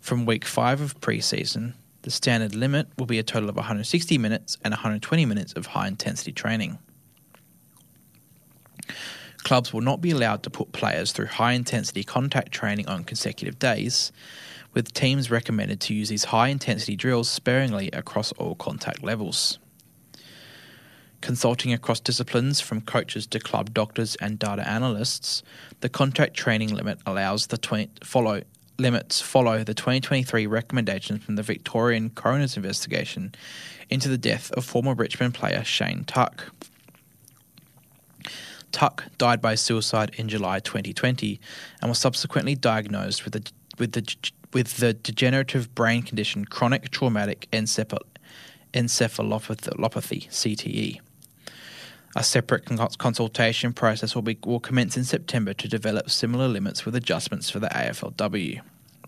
From week 5 of pre-season, the standard limit will be a total of 160 minutes and 120 minutes of high-intensity training. Clubs will not be allowed to put players through high-intensity contact training on consecutive days, with teams recommended to use these high-intensity drills sparingly across all contact levels. Consulting across disciplines from coaches to club doctors and data analysts, the contact training limit allows limits follow the 2023 recommendations from the Victorian Coroner's investigation into the death of former Richmond player Shane Tuck. Tuck died by suicide in July 2020 and was subsequently diagnosed with the degenerative brain condition chronic traumatic encephalopathy (CTE). A separate consultation process will commence in September to develop similar limits with adjustments for the AFLW.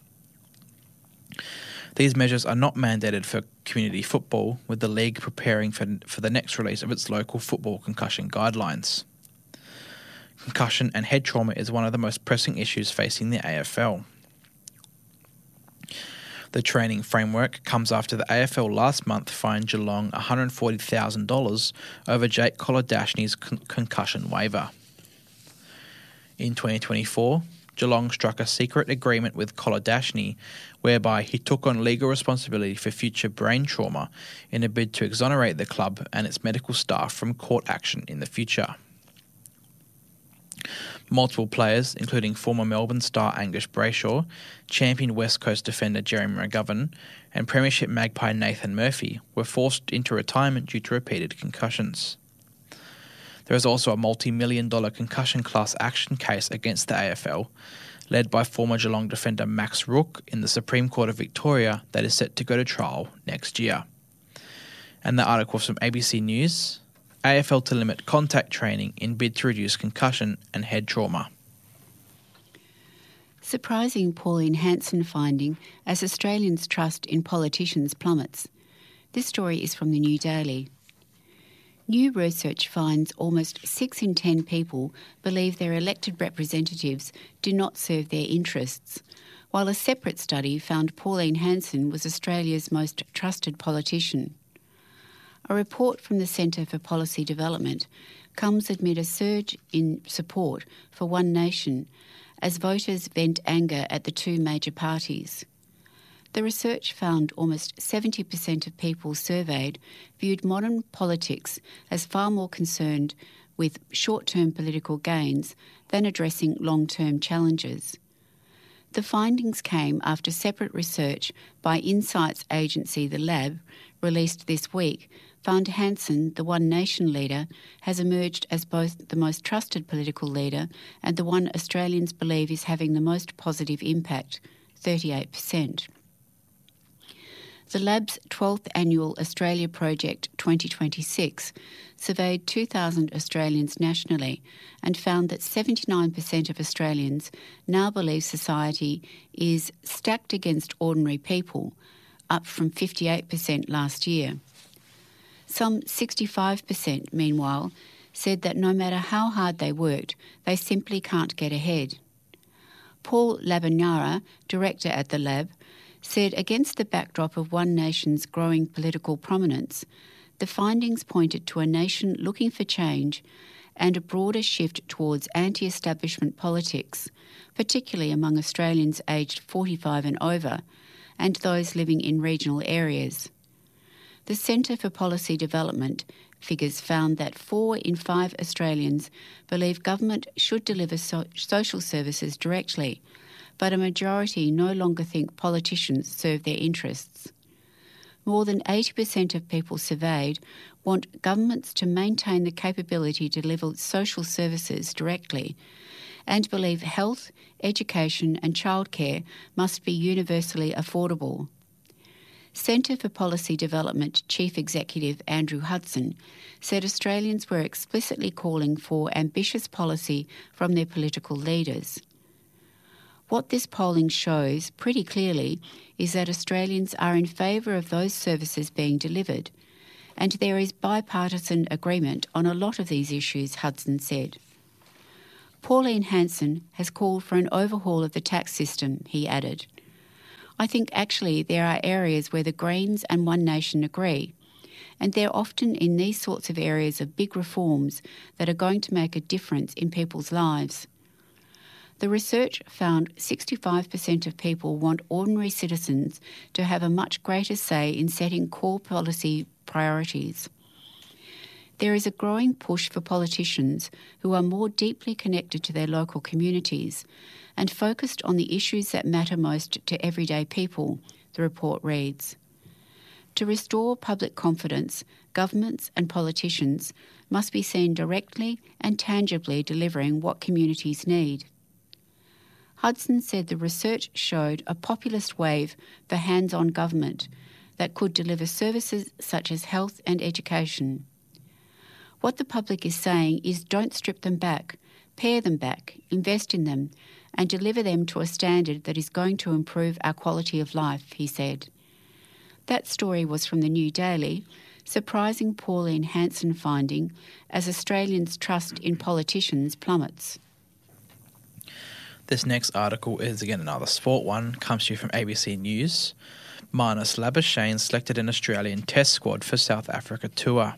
These measures are not mandated for community football, with the league preparing for the next release of its local football concussion guidelines. Concussion and head trauma is one of the most pressing issues facing the AFL. The training framework comes after the AFL last month fined Geelong $140,000 over Jake Kolodashny's concussion waiver. In 2024, Geelong struck a secret agreement with Kolodashny whereby he took on legal responsibility for future brain trauma in a bid to exonerate the club and its medical staff from court action in the future. Multiple players, including former Melbourne star Angus Brayshaw, champion West Coast defender Jeremy McGovern, and Premiership Magpie Nathan Murphy, were forced into retirement due to repeated concussions. There is also a multi-million-dollar concussion class action case against the AFL, led by former Geelong defender Max Rook in the Supreme Court of Victoria that is set to go to trial next year. And the article from ABC News: AFL to limit contact training in bid to reduce concussion and head trauma. Surprising Pauline Hanson finding as Australians' trust in politicians plummets. This story is from the New Daily. New research finds almost 6 in 10 people believe their elected representatives do not serve their interests, while a separate study found Pauline Hanson was Australia's most trusted politician. A report from the Centre for Policy Development comes amid a surge in support for One Nation as voters vent anger at the two major parties. The research found almost 70% of people surveyed viewed modern politics as far more concerned with short-term political gains than addressing long-term challenges. The findings came after separate research by insights agency The Lab, released this week, found Hanson, the One Nation leader, has emerged as both the most trusted political leader and the one Australians believe is having the most positive impact, 38%. The Lab's 12th Annual Australia Project 2026 surveyed 2,000 Australians nationally and found that 79% of Australians now believe society is stacked against ordinary people, up from 58% last year. Some 65%, meanwhile, said that no matter how hard they worked, they simply can't get ahead. Paul Labanara, director at the Lab, said against the backdrop of One Nation's growing political prominence, the findings pointed to a nation looking for change and a broader shift towards anti-establishment politics, particularly among Australians aged 45 and over, and those living in regional areas. The Centre for Policy Development figures found that 4 in 5 Australians believe government should deliver social services directly, but a majority no longer think politicians serve their interests. More than 80% of people surveyed want governments to maintain the capability to deliver social services directly and believe health, education and childcare must be universally affordable. Centre for Policy Development Chief Executive Andrew Hudson said Australians were explicitly calling for ambitious policy from their political leaders. What this polling shows pretty clearly is that Australians are in favour of those services being delivered, and there is bipartisan agreement on a lot of these issues, Hudson said. Pauline Hanson has called for an overhaul of the tax system, he added. I think actually there are areas where the Greens and One Nation agree, and they're often in these sorts of areas of big reforms that are going to make a difference in people's lives. The research found 65% of people want ordinary citizens to have a much greater say in setting core policy priorities. There is a growing push for politicians who are more deeply connected to their local communities and focused on the issues that matter most to everyday people, the report reads. To restore public confidence, governments and politicians must be seen directly and tangibly delivering what communities need. Hudson said the research showed a populist wave for hands-on government that could deliver services such as health and education. What the public is saying is don't strip them back, pare them back, invest in them, and deliver them to a standard that is going to improve our quality of life, he said. That story was from the New Daily, surprising Pauline Hanson finding as Australians' trust in politicians plummets. This next article is again another sport one, comes to you from ABC News. Marnus Labuschagne selected an Australian Test squad for South Africa tour.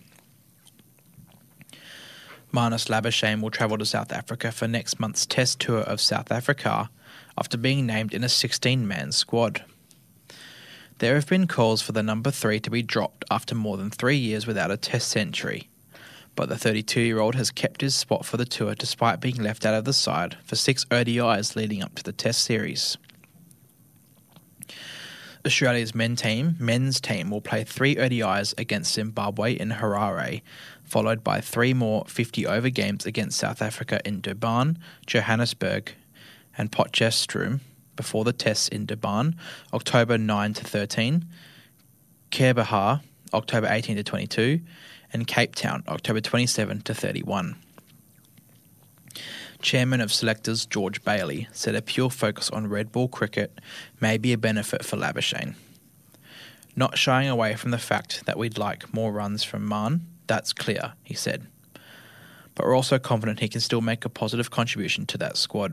Marnus Labuschagne will travel to South Africa for next month's Test tour of South Africa after being named in a 16-man squad. There have been calls for the number 3 to be dropped after more than 3 years without a Test century, but the 32-year-old has kept his spot for the tour despite being left out of the side for 6 ODIs leading up to the Test series. Australia's men's team will play 3 ODIs against Zimbabwe in Harare, followed by 3 more 50-over games against South Africa in Durban, Johannesburg and Potchefstroom before the tests in Durban, October 9 to 13, Kerbahar, October 18 to 22, and Cape Town, October 27 to 31. Chairman of Selectors George Bailey said a pure focus on red ball cricket may be a benefit for Labuschagne. Not shying away from the fact that we'd like more runs from Marn, that's clear, he said. But we're also confident he can still make a positive contribution to that squad.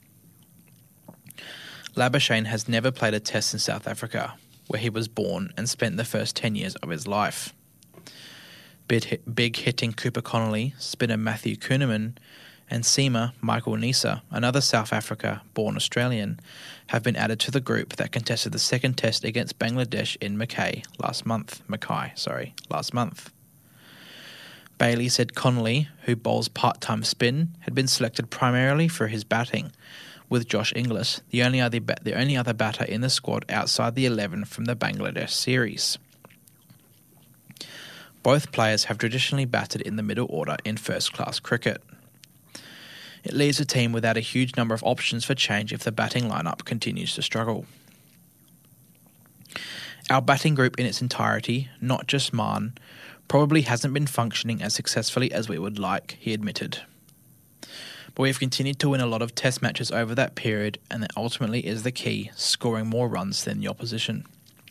Labuschagne has never played a test in South Africa, where he was born and spent the first 10 years of his life. Big hitting Cooper Connolly, spinner Matthew Kuhnemann, and seamer Michael Neser, another South Africa-born Australian, have been added to the group that contested the second test against Bangladesh in Mackay last month. Bailey said Connolly, who bowls part-time spin, had been selected primarily for his batting, with Josh Inglis, the only other batter in the squad outside the 11 from the Bangladesh series. Both players have traditionally batted in the middle order in first-class cricket. It leaves a team without a huge number of options for change if the batting lineup continues to struggle. Our batting group in its entirety, not just Marn, probably hasn't been functioning as successfully as we would like, he admitted. But we've continued to win a lot of test matches over that period, and that ultimately is the key, scoring more runs than the opposition.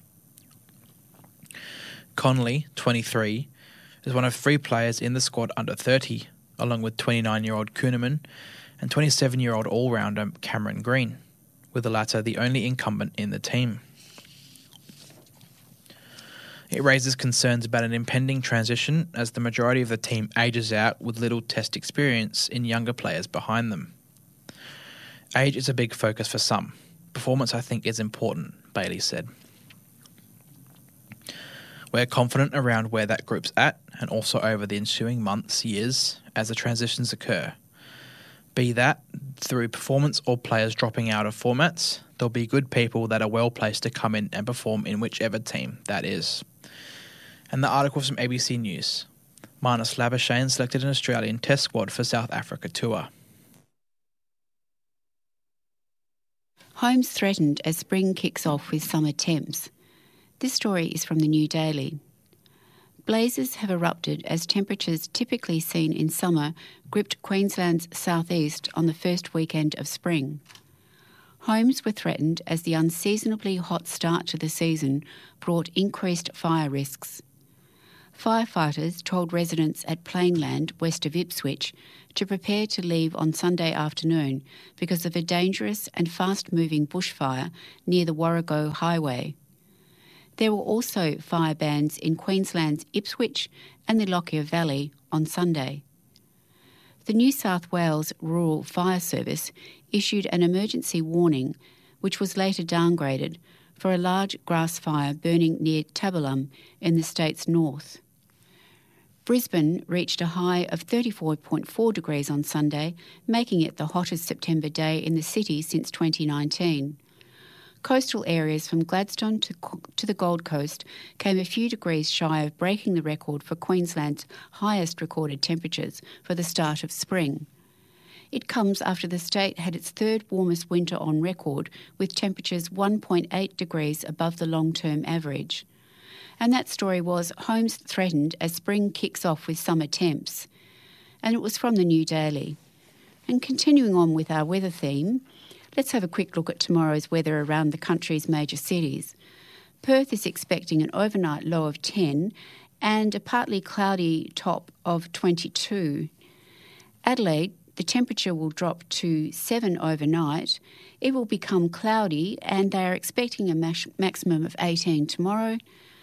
Connolly, 23, is one of 3 players in the squad under 30, along with 29-year-old Kuhnemann and 27-year-old all-rounder Cameron Green, with the latter the only incumbent in the team. It raises concerns about an impending transition as the majority of the team ages out with little test experience in younger players behind them. Age is a big focus for some. Performance, I think, is important, Bailey said. We're confident around where that group's at and also over the ensuing months, years, as the transitions occur. Be that through performance or players dropping out of formats, there'll be good people that are well placed to come in and perform in whichever team that is. And the article from ABC News. Marnus Labuschagne selected an Australian Test squad for South Africa tour. Homes threatened as spring kicks off with summer temps. This story is from the New Daily. Blazes have erupted as temperatures typically seen in summer gripped Queensland's southeast on the first weekend of spring. Homes were threatened as the unseasonably hot start to the season brought increased fire risks. Firefighters told residents at Plainland, west of Ipswich, to prepare to leave on Sunday afternoon because of a dangerous and fast-moving bushfire near the Warrego Highway. There were also fire bans in Queensland's Ipswich and the Lockyer Valley on Sunday. The New South Wales Rural Fire Service issued an emergency warning, which was later downgraded, for a large grass fire burning near Tabalum in the state's north. Brisbane reached a high of 34.4 degrees on Sunday, making it the hottest September day in the city since 2019. Coastal areas from Gladstone to the Gold Coast came a few degrees shy of breaking the record for Queensland's highest recorded temperatures for the start of spring. It comes after the state had its third warmest winter on record, with temperatures 1.8 degrees above the long-term average. And that story was Homes Threatened as Spring Kicks Off with Summer Temps. And it was from the New Daily. And continuing on with our weather theme, let's have a quick look at tomorrow's weather around the country's major cities. Perth is expecting an overnight low of 10 and a partly cloudy top of 22. Adelaide, the temperature will drop to 7 overnight. It will become cloudy and they are expecting a maximum of 18 tomorrow.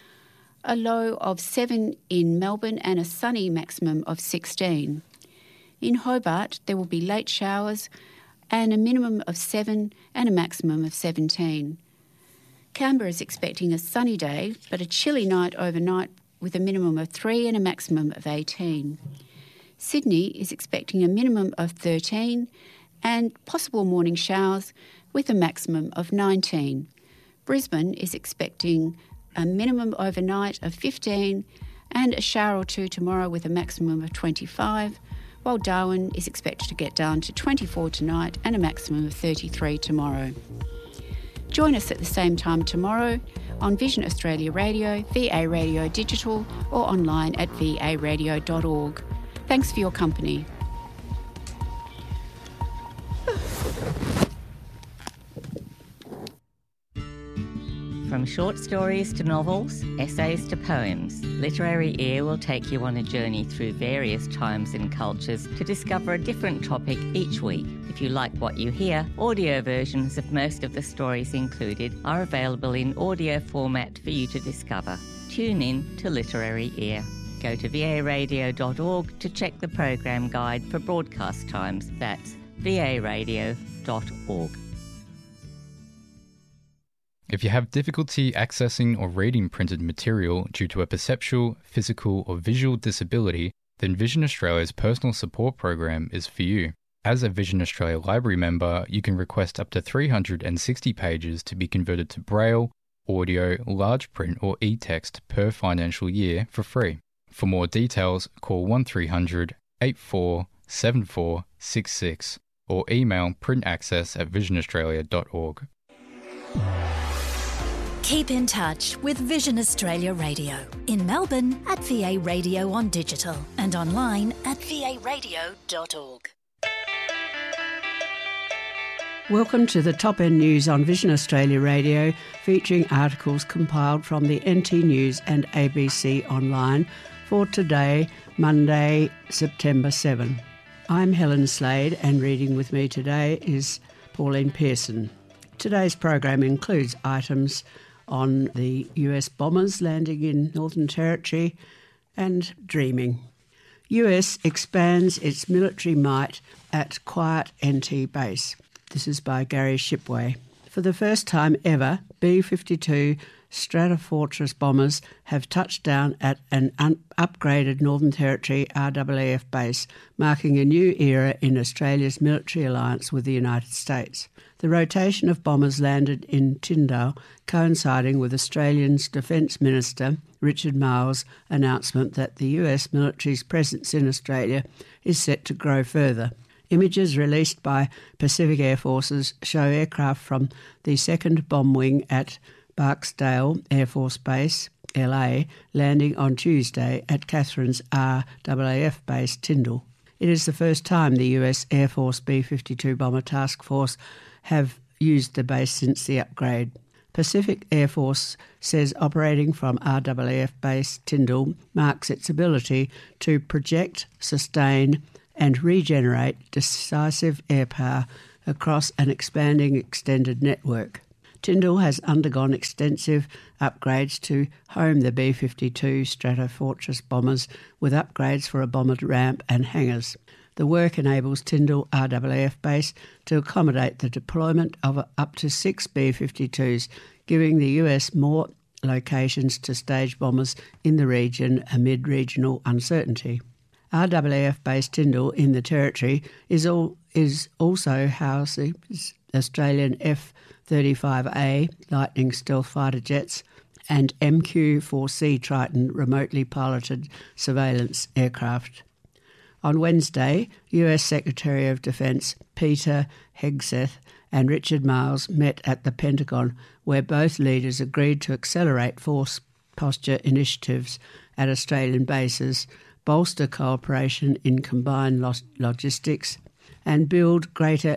A low of 7 in Melbourne and a sunny maximum of 16. In Hobart, there will be late showers and a minimum of 7 and a maximum of 17. Canberra is expecting a sunny day but a chilly night overnight with a minimum of 3 and a maximum of 18. Sydney is expecting a minimum of 13 and possible morning showers with a maximum of 19. Brisbane is expecting a minimum overnight of 15 and a shower or two tomorrow with a maximum of 25, while Darwin is expected to get down to 24 tonight and a maximum of 33 tomorrow. Join us at the same time tomorrow on Vision Australia Radio, VA Radio Digital or online at varadio.org. Thanks for your company. From short stories to novels, essays to poems, Literary Ear will take you on a journey through various times and cultures to discover a different topic each week. If you like what you hear, audio versions of most of the stories included are available in audio format for you to discover. Tune in to Literary Ear. Go to varadio.org to check the program guide for broadcast times. That's varadio.org. If you have difficulty accessing or reading printed material due to a perceptual, physical or visual disability, then Vision Australia's personal support program is for you. As a Vision Australia Library member, you can request up to 360 pages to be converted to Braille, audio, large print or e-text per financial year for free. For more details, call 1300 84 7466 or email printaccess@visionaustralia.org. Keep in touch with Vision Australia Radio in Melbourne at VA Radio on digital and online at varadio.org. Welcome to the Top End News on Vision Australia Radio, featuring articles compiled from the NT News and ABC Online for today, Monday, September 7. I'm Helen Slade and reading with me today is Pauline Pearson. Today's program includes items on the US bombers landing in Northern Territory and dreaming. US expands its military might at Quiet NT base. This is by Gary Shipway. For the first time ever, B-52 Stratofortress bombers have touched down at an upgraded Northern Territory RAAF base, marking a new era in Australia's military alliance with the United States. The rotation of bombers landed in Tyndall, coinciding with Australia's Defence Minister Richard Marles' announcement that the US military's presence in Australia is set to grow further. Images released by Pacific Air Forces show aircraft from the 2nd Bomb Wing at Barksdale Air Force Base, LA, landing on Tuesday at Catherine's RAAF base, Tyndall. It is the first time the US Air Force B-52 Bomber Task Force have used the base since the upgrade. Pacific Air Force says operating from RAAF Base Tyndall marks its ability to project, sustain and regenerate decisive air power across an expanding extended network. Tyndall has undergone extensive upgrades to home the B-52 Stratofortress bombers with upgrades for a bomber ramp and hangars. The work enables Tyndall RAAF Base to accommodate the deployment of up to 6 B-52s, giving the US more locations to stage bombers in the region amid regional uncertainty. RAAF Base Tyndall in the Territory is also housing Australian F-35A Lightning stealth fighter jets and MQ-4C Triton remotely piloted surveillance aircraft. On Wednesday, US Secretary of Defence Peter Hegseth and Richard Marles met at the Pentagon, where both leaders agreed to accelerate force posture initiatives at Australian bases, bolster cooperation in combined logistics, and build greater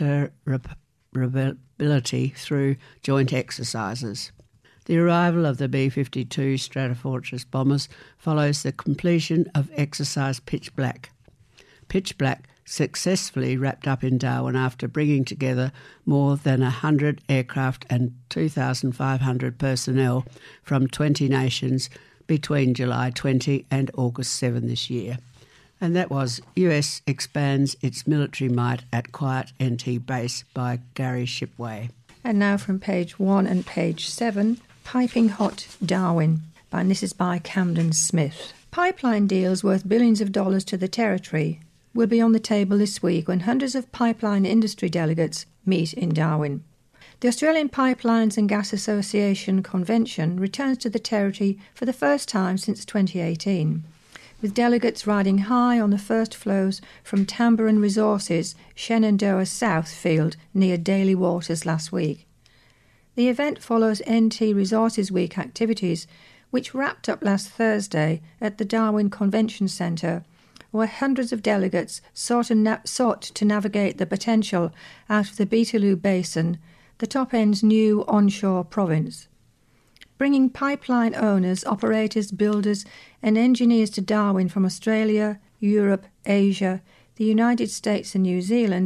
interoperability through joint exercises. The arrival of the B-52 Stratofortress bombers follows the completion of exercise Pitch Black. Pitch Black successfully wrapped up in Darwin after bringing together more than 100 aircraft and 2,500 personnel from 20 nations between July 20 and August 7 this year. And that was US expands its military might at Quiet NT Base by Gary Shipway. And now from page 1 and page 7, Piping Hot Darwin, and this is by Camden Smith. Pipeline deals worth billions of dollars to the Territory will be on the table this week when hundreds of pipeline industry delegates meet in Darwin. The Australian Pipelines and Gas Association Convention returns to the Territory for the first time since 2018, with delegates riding high on the first flows from Tamboran Resources' Shenandoah South field near Daly Waters last week. The event follows NT Resources Week activities, which wrapped up last Thursday at the Darwin Convention Centre, where hundreds of delegates sought to navigate the potential out of the Beetaloo Basin, the top end's new onshore province. Bringing pipeline owners, operators, builders and engineers to Darwin from Australia, Europe, Asia, the United States and New Zealand,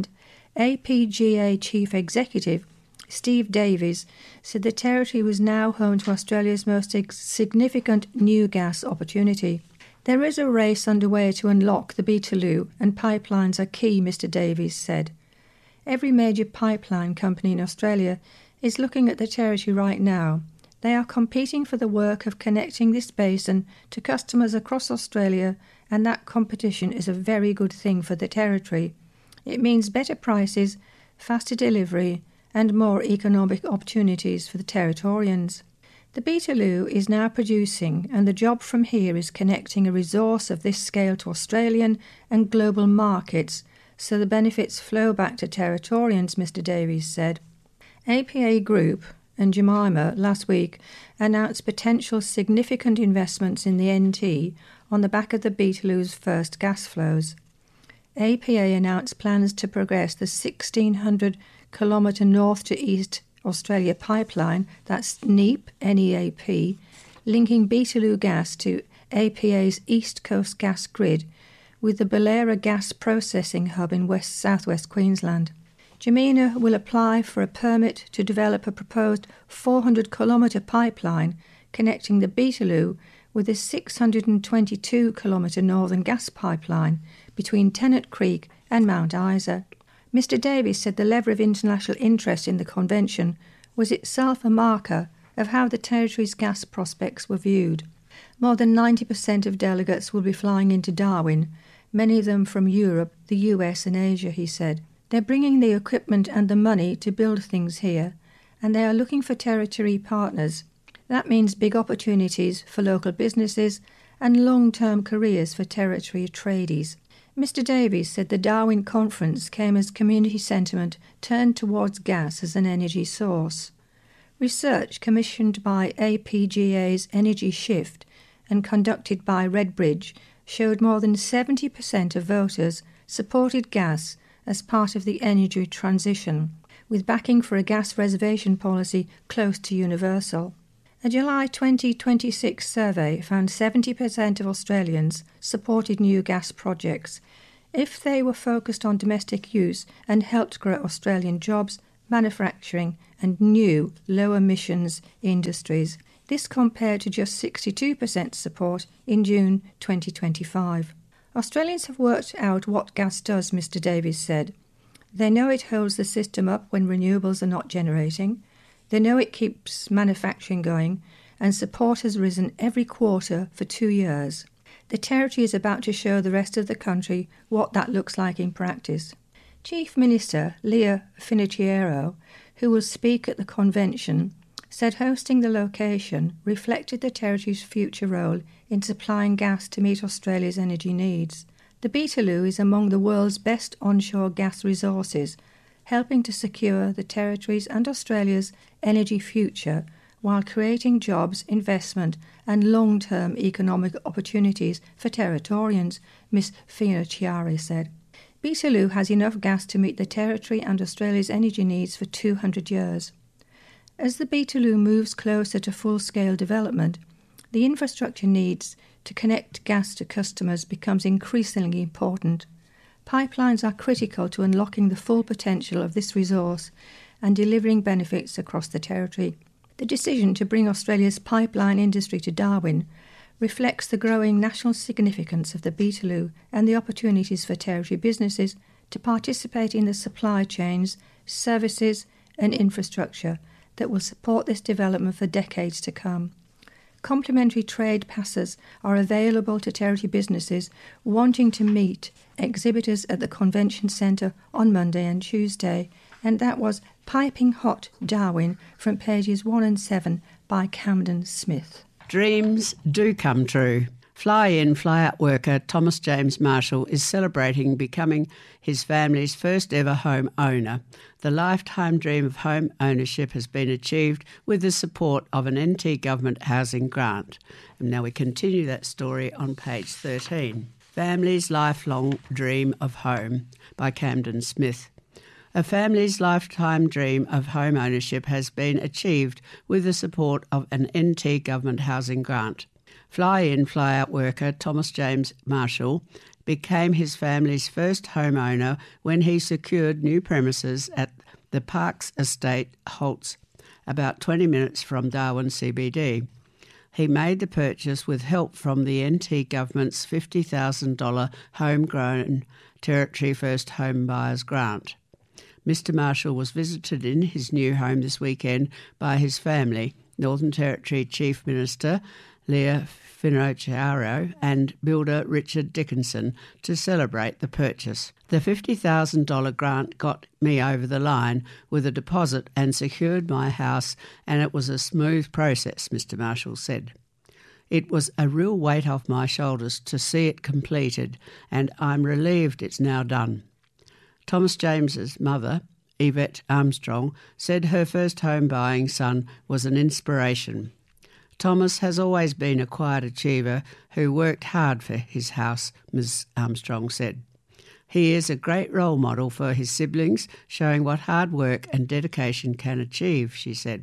APGA Chief Executive Steve Davies said the Territory was now home to Australia's most significant new gas opportunity. There is a race underway to unlock the Beetaloo, and pipelines are key, Mr Davies said. Every major pipeline company in Australia is looking at the Territory right now. They are competing for the work of connecting this basin to customers across Australia, and that competition is a very good thing for the Territory. It means better prices, faster delivery, and more economic opportunities for the Territorians. The Beetaloo is now producing, and the job from here is connecting a resource of this scale to Australian and global markets, so the benefits flow back to Territorians, Mr Davies said. APA Group and Jemima last week announced potential significant investments in the NT on the back of the Beetaloo's first gas flows. APA announced plans to progress the 1,600-kilometre north to east Australia pipeline, that's NEAP, N-E-A-P, linking Beetaloo gas to APA's East Coast gas grid with the Bellera gas processing hub in southwest Queensland. Jemima will apply for a permit to develop a proposed 400-kilometre pipeline connecting the Beetaloo with a 622-kilometre northern gas pipeline between Tennant Creek and Mount Isa. Mr Davies said the level of international interest in the convention was itself a marker of how the Territory's gas prospects were viewed. More than 90% of delegates will be flying into Darwin, many of them from Europe, the US and Asia, he said. They're bringing the equipment and the money to build things here, and they are looking for Territory partners. That means big opportunities for local businesses and long-term careers for Territory tradies. Mr Davies said the Darwin Conference came as community sentiment turned towards gas as an energy source. Research commissioned by APGA's Energy Shift and conducted by Redbridge showed more than 70% of voters supported gas as part of the energy transition, with backing for a gas reservation policy close to universal. A July 2026 survey found 70% of Australians supported new gas projects if they were focused on domestic use and helped grow Australian jobs, manufacturing and new low-emissions industries. This compared to just 62% support in June 2025. Australians have worked out what gas does, Mr Davies said. They know it holds the system up when renewables are not generating. They know it keeps manufacturing going, and support has risen every quarter for 2 years. The Territory is about to show the rest of the country what that looks like in practice. Chief Minister Leah Finocchiaro, who will speak at the convention, said hosting the location reflected the Territory's future role in supplying gas to meet Australia's energy needs. The Beetaloo is among the world's best onshore gas resources, helping to secure the Territory's and Australia's energy future while creating jobs, investment and long-term economic opportunities for Territorians, Ms Finocchiaro said. Beetaloo has enough gas to meet the Territory and Australia's energy needs for 200 years. As the Beetaloo moves closer to full-scale development, the infrastructure needs to connect gas to customers becomes increasingly important. Pipelines are critical to unlocking the full potential of this resource and delivering benefits across the Territory. The decision to bring Australia's pipeline industry to Darwin reflects the growing national significance of the Beetaloo and the opportunities for Territory businesses to participate in the supply chains, services and infrastructure that will support this development for decades to come. Complimentary trade passes are available to Territory businesses wanting to meet exhibitors at the Convention Centre on Monday and Tuesday, and that was Piping Hot Darwin from pages 1 and 7 by Camden Smith. Dreams do come true. Fly-in, fly-out worker Thomas James Marshall is celebrating becoming his family's first ever home owner. The lifetime dream of home ownership has been achieved with the support of an NT Government housing grant. And now we continue that story on page 13. Family's Lifelong Dream of Home by Camden Smith. A family's lifetime dream of home ownership has been achieved with the support of an NT Government housing grant. Fly-in, fly-out worker Thomas James Marshall became his family's first homeowner when he secured new premises at the Parks Estate, Holts, about 20 minutes from Darwin CBD. He made the purchase with help from the NT Government's $50,000 homegrown Territory First Home Buyers Grant. Mr Marshall was visited in his new home this weekend by his family, Northern Territory Chief Minister Leah Finocchiaro and builder Richard Dickinson, to celebrate the purchase. The $50,000 grant got me over the line with a deposit and secured my house, and it was a smooth process, Mr Marshall said. It was a real weight off my shoulders to see it completed, and I'm relieved it's now done. Thomas James's mother, Yvette Armstrong, said her first home-buying son was an inspiration. Thomas has always been a quiet achiever who worked hard for his house, Ms Armstrong said. He is a great role model for his siblings, showing what hard work and dedication can achieve, she said.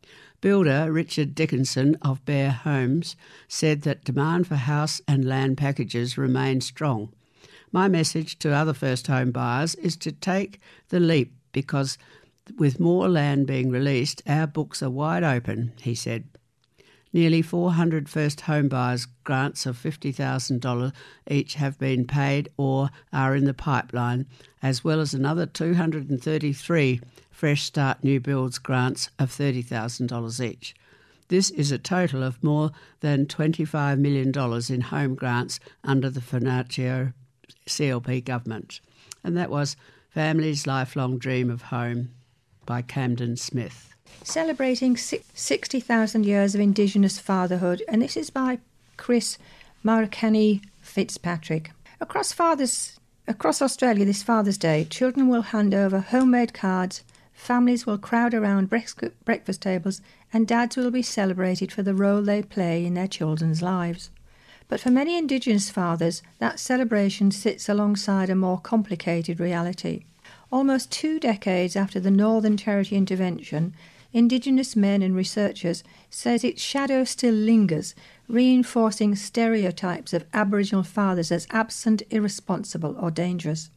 Builder Richard Dickinson of Bear Homes said that demand for house and land packages remains strong. My message to other first home buyers is to take the leap because with more land being released, our books are wide open, he said. Nearly 400 first home buyers grants of $50,000 each have been paid or are in the pipeline, as well as another 233 Fresh Start New Builds grants of $30,000 each. This is a total of more than $25 million in home grants under the Finocchiaro CLP government. And that was Family's Lifelong Dream of Home by Camden Smith. Celebrating 60,000 years of Indigenous fatherhood, and this is by Chris Maracani Fitzpatrick. Across Australia this Father's Day, children will hand over homemade cards, families will crowd around breakfast tables, and dads will be celebrated for the role they play in their children's lives. But for many Indigenous fathers, that celebration sits alongside a more complicated reality. Almost 2 decades after the Northern Territory intervention, Indigenous men and researchers says its shadow still lingers, reinforcing stereotypes of Aboriginal fathers as absent, irresponsible or dangerous.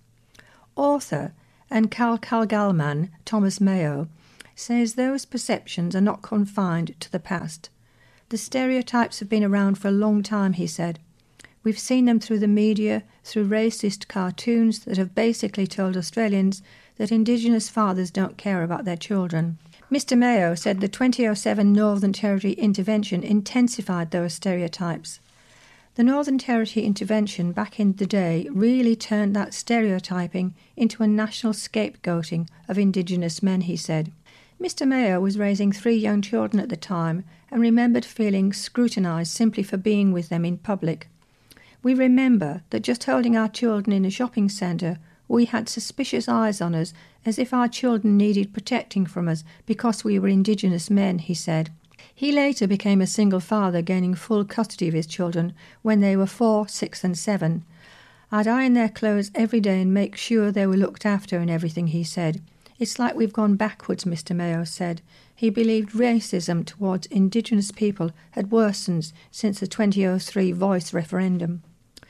Author and Kalkalgalman Thomas Mayo says those perceptions are not confined to the past. The stereotypes have been around for a long time, he said. We've seen them through the media, through racist cartoons that have basically told Australians that Indigenous fathers don't care about their children. Mr Mayo said the 2007 Northern Territory intervention intensified those stereotypes. The Northern Territory intervention back in the day really turned that stereotyping into a national scapegoating of Indigenous men, he said. Mr Mayo was raising 3 young children at the time and remembered feeling scrutinised simply for being with them in public. We remember that just holding our children in a shopping centre, we had suspicious eyes on us as if our children needed protecting from us because we were Indigenous men, he said. He later became a single father, gaining full custody of his children when they were 4, 6 and 7. I'd iron their clothes every day and make sure they were looked after and everything, he said. It's like we've gone backwards, Mr Mayo said. He believed racism towards Indigenous people had worsened since the 2003 Voice referendum.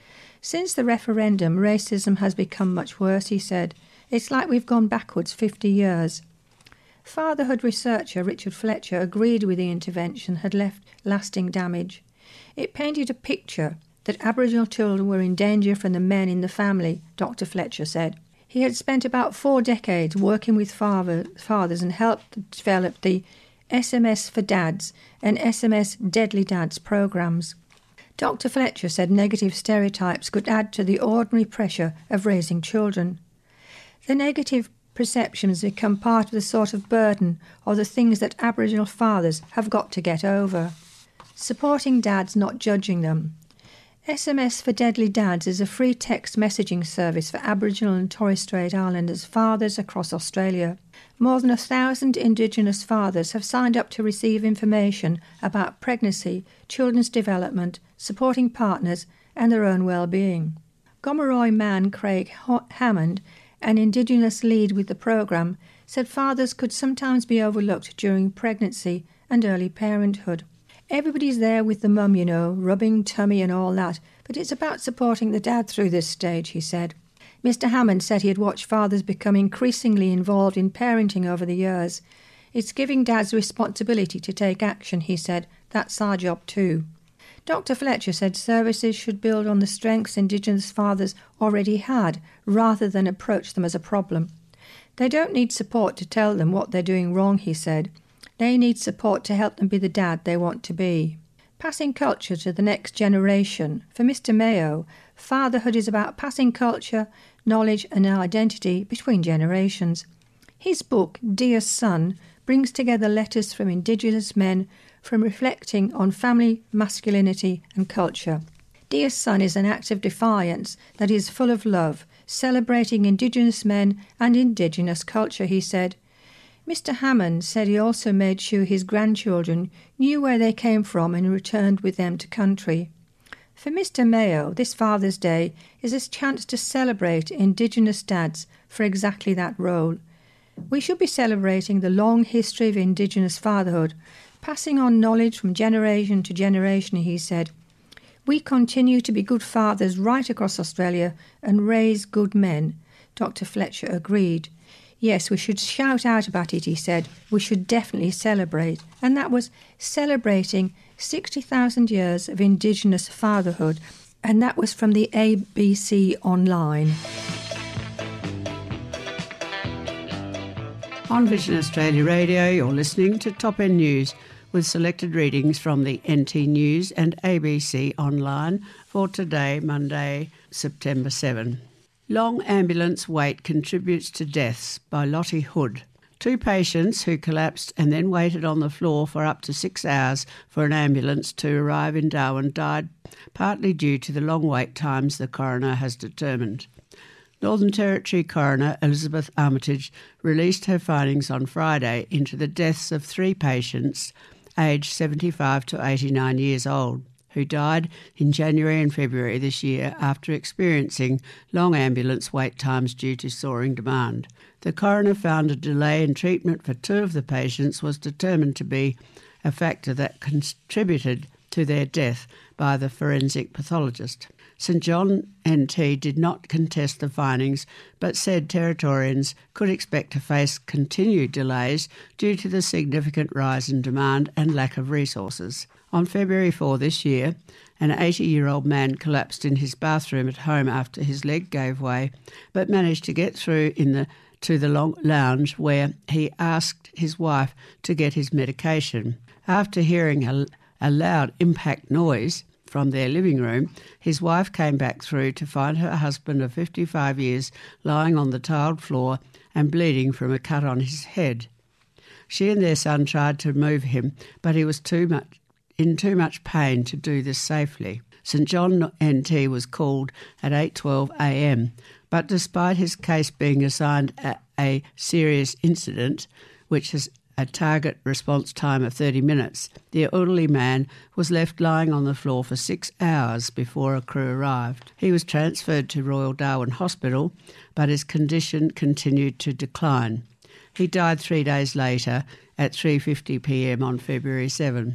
Since the referendum, racism has become much worse, he said. It's like we've gone backwards 50 years. Fatherhood researcher Richard Fletcher agreed with the intervention had left lasting damage. It painted a picture that Aboriginal children were in danger from the men in the family, Dr Fletcher said. He had spent about 4 decades working with fathers and helped develop the SMS for Dads and SMS Deadly Dads programmes. Dr Fletcher said negative stereotypes could add to the ordinary pressure of raising children. The negative perceptions become part of the sort of burden or the things that Aboriginal fathers have got to get over. Supporting dads, not judging them. SMS for Deadly Dads is a free text messaging service for Aboriginal and Torres Strait Islanders fathers across Australia. More than 1,000 Indigenous fathers have signed up to receive information about pregnancy, children's development, supporting partners and their own well-being. Gomeroi man Craig Hammond, an Indigenous lead with the programme, said fathers could sometimes be overlooked during pregnancy and early parenthood. Everybody's there with the mum, you know, rubbing tummy and all that, but it's about supporting the dad through this stage, he said. Mr Hammond said he had watched fathers become increasingly involved in parenting over the years. It's giving dads responsibility to take action, he said. That's our job too. Dr Fletcher said services should build on the strengths Indigenous fathers already had, rather than approach them as a problem. They don't need support to tell them what they're doing wrong, he said. They need support to help them be the dad they want to be. Passing culture to the next generation. For Mr Mayo, fatherhood is about passing culture, knowledge and identity between generations. His book, Dear Son, brings together letters from Indigenous men from reflecting on family, masculinity and culture. Dear Son is an act of defiance that is full of love, celebrating Indigenous men and Indigenous culture, he said. Mr Hammond said he also made sure his grandchildren knew where they came from and returned with them to country. For Mr Mayo, this Father's Day is a chance to celebrate Indigenous dads for exactly that role. We should be celebrating the long history of Indigenous fatherhood, passing on knowledge from generation to generation, he said. We continue to be good fathers right across Australia and raise good men. Dr Fletcher agreed. Yes, we should shout out about it, he said. We should definitely celebrate. And that was celebrating 60,000 years of Indigenous fatherhood. And that was from the ABC Online. On Vision Australia Radio, you're listening to Top End News with selected readings from the NT News and ABC Online for today, Monday, September 7. Long ambulance wait contributes to deaths by Lottie Hood. 2 patients who collapsed and then waited on the floor for up to 6 hours for an ambulance to arrive in Darwin died, partly due to the long wait times the coroner has determined. Northern Territory Coroner Elizabeth Armitage released her findings on Friday into the deaths of 3 patients aged 75 to 89 years old. who died in January and February this year after experiencing long ambulance wait times due to soaring demand. The coroner found a delay in treatment for 2 of the patients was determined to be a factor that contributed to their death by the forensic pathologist. St John NT did not contest the findings but said Territorians could expect to face continued delays due to the significant rise in demand and lack of resources. On February 4 this year, an 80-year-old man collapsed in his bathroom at home after his leg gave way but managed to get through to the long lounge where he asked his wife to get his medication. After hearing a loud impact noise from their living room, his wife came back through to find her husband of 55 years lying on the tiled floor and bleeding from a cut on his head. She and their son tried to move him, but he was in too much pain to do this safely. St John NT was called at 8:12 a.m, but despite his case being assigned a serious incident, which has a target response time of 30 minutes, the elderly man was left lying on the floor for 6 hours before a crew arrived. He was transferred to Royal Darwin Hospital, but his condition continued to decline. He died 3 days later at 3:50 p.m. on February 7.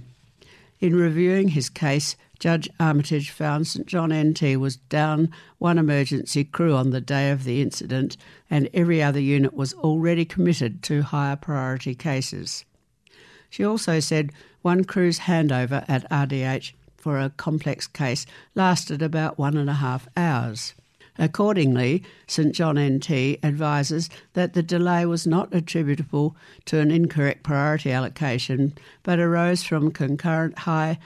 In reviewing his case, Judge Armitage found St John NT was down 1 emergency crew on the day of the incident and every other unit was already committed to higher priority cases. She also said 1 crew's handover at RDH for a complex case lasted about 1.5 hours. Accordingly, St John NT advises that the delay was not attributable to an incorrect priority allocation but arose from concurrent high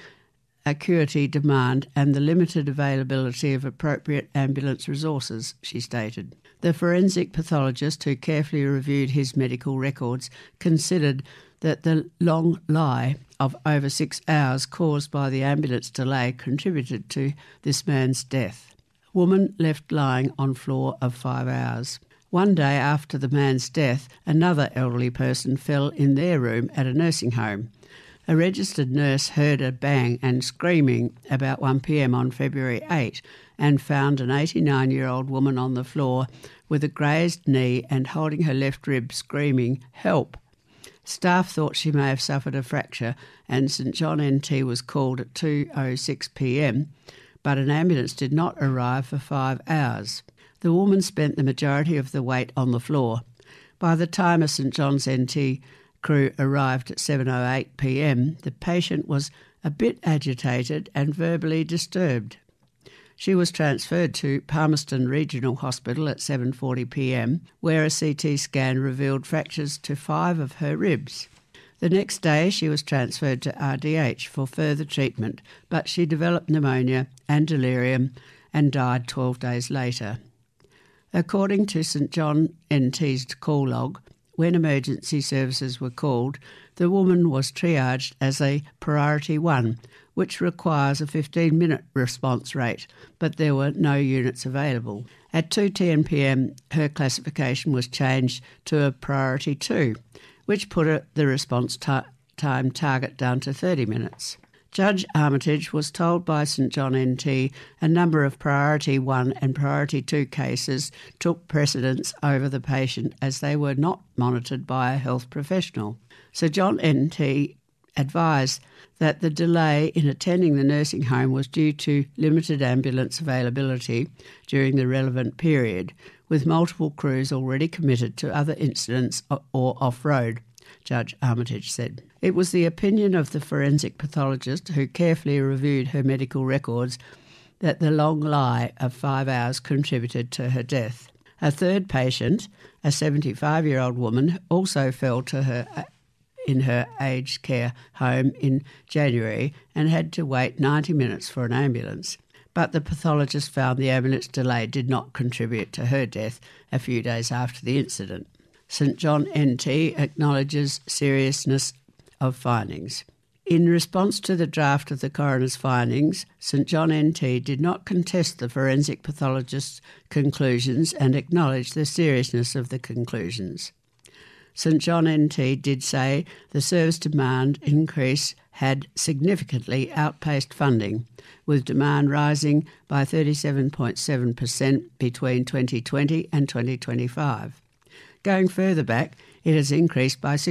acuity demand and the limited availability of appropriate ambulance resources, she stated. The forensic pathologist who carefully reviewed his medical records considered that the long lie of over 6 hours caused by the ambulance delay contributed to this man's death. Woman left lying on floor of 5 hours. 1 day after the man's death, another elderly person fell in their room at a nursing home. A registered nurse heard a bang and screaming about 1 p.m. on February 8 and found an 89-year-old woman on the floor with a grazed knee and holding her left rib screaming, "Help!" Staff thought she may have suffered a fracture and St John NT was called at 2:06 p.m, but an ambulance did not arrive for 5 hours. The woman spent the majority of the wait on the floor. By the time a St John's NT crew arrived at 7:08 p.m, the patient was a bit agitated and verbally disturbed. She was transferred to Palmerston Regional Hospital at 7:40 p.m, where a CT scan revealed fractures to 5 of her ribs. The next day she was transferred to RDH for further treatment, but she developed pneumonia and delirium and died 12 days later. According to St John NT's call log, when emergency services were called, the woman was triaged as a Priority 1, which requires a 15-minute response rate, but there were no units available. At 2:10 p.m, her classification was changed to a Priority 2, which put the response time target down to 30 minutes. Judge Armitage was told by St John NT a number of Priority 1 and Priority 2 cases took precedence over the patient as they were not monitored by a health professional. Sir John NT advised that the delay in attending the nursing home was due to limited ambulance availability during the relevant period, with multiple crews already committed to other incidents or off-road, Judge Armitage said. It was the opinion of the forensic pathologist who carefully reviewed her medical records that the long lie of 5 hours contributed to her death. A third patient, a 75-year-old woman, also fell to her in her aged care home in January and had to wait 90 minutes for an ambulance. But the pathologist found the ambulance delay did not contribute to her death a few days after the incident. St John NT acknowledges seriousness of findings. In response to the draft of the coroner's findings, St John NT did not contest the forensic pathologist's conclusions and acknowledged the seriousness of the conclusions. St John NT did say the service demand increase had significantly outpaced funding, with demand rising by 37.7% between 2020 and 2025. Going further back, it has increased by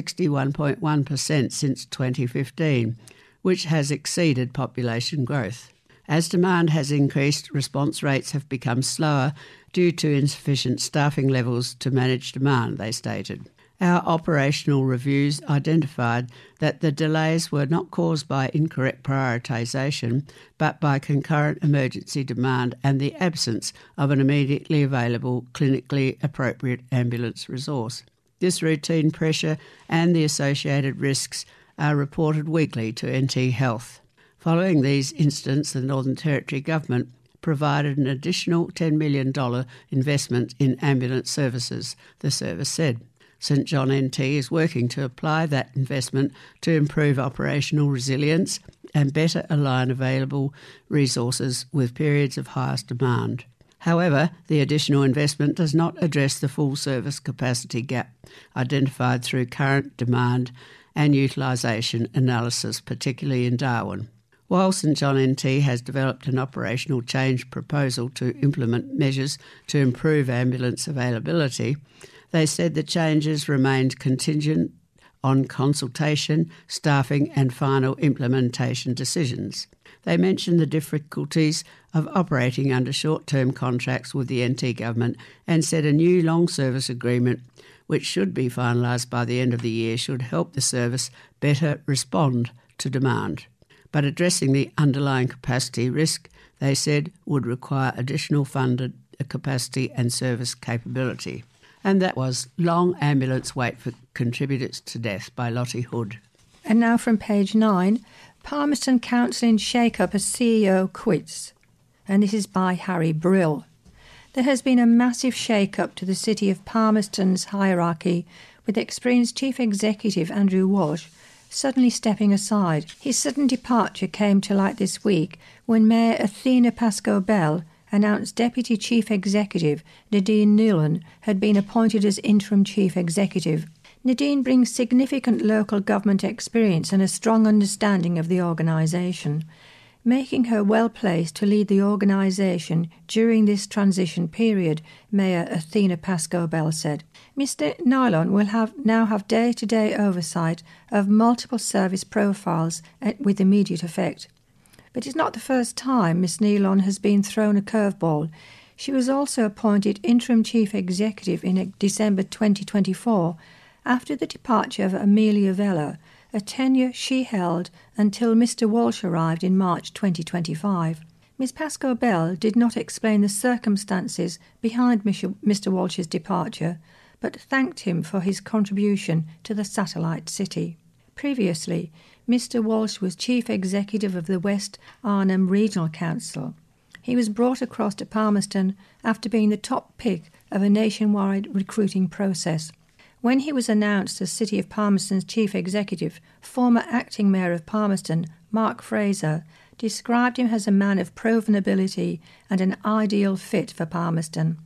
61.1% since 2015, which has exceeded population growth. As demand has increased, response rates have become slower due to insufficient staffing levels to manage demand, they stated. Our operational reviews identified that the delays were not caused by incorrect prioritisation, but by concurrent emergency demand and the absence of an immediately available, clinically appropriate ambulance resource. This routine pressure and the associated risks are reported weekly to NT Health. Following these incidents, the Northern Territory Government provided an additional $10 million investment in ambulance services, the service said. St John NT is working to apply that investment to improve operational resilience and better align available resources with periods of highest demand. However, the additional investment does not address the full service capacity gap identified through current demand and utilisation analysis, particularly in Darwin. While St John NT has developed an operational change proposal to implement measures to improve ambulance availability, they said the changes remained contingent on consultation, staffing and final implementation decisions. They mentioned the difficulties of operating under short-term contracts with the NT Government and said a new long service agreement, which should be finalised by the end of the year, should help the service better respond to demand. But addressing the underlying capacity risk, they said, would require additional funded capacity and service capability. And that was Long Ambulance Wait for Contributors to Death by Lottie Hood. And now from page 9, Palmerston Council in shake-up as CEO quits. And this is by Harry Brill. There has been a massive shake-up to the city of Palmerston's hierarchy, with experienced Chief Executive Andrew Walsh suddenly stepping aside. His sudden departure came to light this week when Mayor Athena Pascoe-Bell announced Deputy Chief Executive Nadine Nealon had been appointed as Interim Chief Executive. Nadine brings significant local government experience and a strong understanding of the organisation, making her well placed to lead the organisation during this transition period, Mayor Athena Pascoe-Bell said. Mr Nealon will now have day-to-day oversight of multiple service profiles with immediate effect. But it's not the first time Miss Nealon has been thrown a curveball. She was also appointed Interim Chief Executive in December 2024 after the departure of Amelia Vella, a tenure she held until Mr Walsh arrived in March 2025. Miss Pascoe-Bell did not explain the circumstances behind Mr Walsh's departure, but thanked him for his contribution to the satellite city. Previously, Mr Walsh was Chief Executive of the West Arnhem Regional Council. He was brought across to Palmerston after being the top pick of a nationwide recruiting process. When he was announced as City of Palmerston's Chief Executive, former Acting Mayor of Palmerston, Mark Fraser, described him as a man of proven ability and an ideal fit for Palmerston.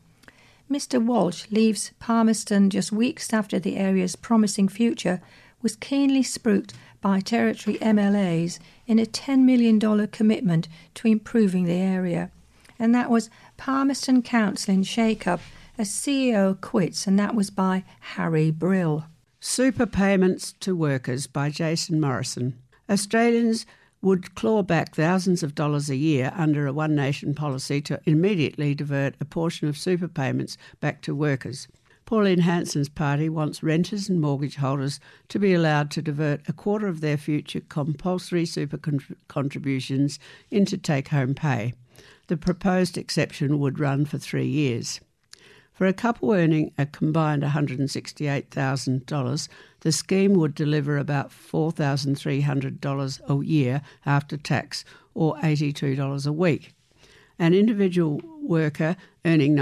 Mr Walsh leaves Palmerston just weeks after the area's promising future was keenly spruiked by Territory MLAs in a $10 million commitment to improving the area. And that was Palmerston Council in shake-up as CEO quits, and that was by Harry Brill. Super payments to workers by Jason Morrison. Australians would claw back thousands of dollars a year under a One Nation policy to immediately divert a portion of super payments back to workers. Pauline Hanson's party wants renters and mortgage holders to be allowed to divert a quarter of their future compulsory super contributions into take-home pay. The proposed exception would run for 3 years. For a couple earning a combined $168,000, the scheme would deliver about $4,300 a year after tax, or $82 a week. An individual worker earning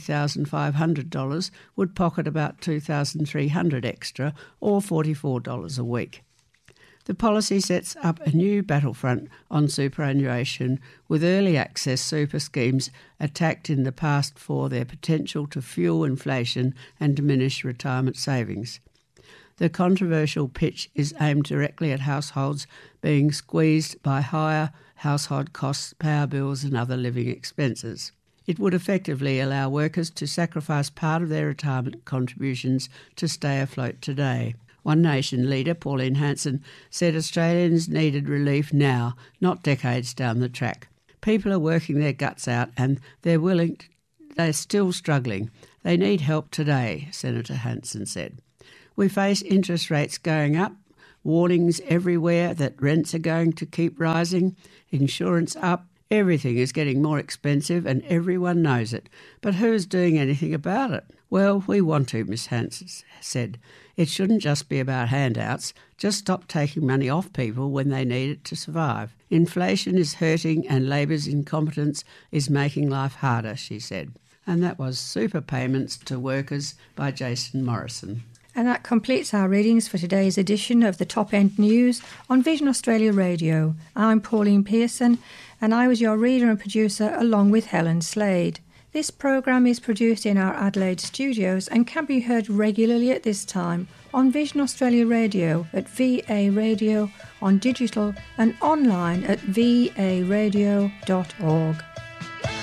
$90,500 would pocket about $2,300 extra, or $44 a week. The policy sets up a new battlefront on superannuation, with early access super schemes attacked in the past for their potential to fuel inflation and diminish retirement savings. The controversial pitch is aimed directly at households being squeezed by higher household costs, power bills and other living expenses. It would effectively allow workers to sacrifice part of their retirement contributions to stay afloat today. One Nation leader, Pauline Hanson, said Australians needed relief now, not decades down the track. People are working their guts out and they're still struggling. They need help today, Senator Hanson said. We face interest rates going up, warnings everywhere that rents are going to keep rising, insurance up. Everything is getting more expensive and everyone knows it. But who's doing anything about it? Well, we want to, Ms Hanson said. It shouldn't just be about handouts. Just stop taking money off people when they need it to survive. Inflation is hurting and Labor's incompetence is making life harder, she said. And that was Super Payments to Workers by Jason Morrison. And that completes our readings for today's edition of the Top End News on Vision Australia Radio. I'm Pauline Pearson, and I was your reader and producer along with Helen Slade. This programme is produced in our Adelaide studios and can be heard regularly at this time on Vision Australia Radio, at VA Radio, on digital and online at varadio.org.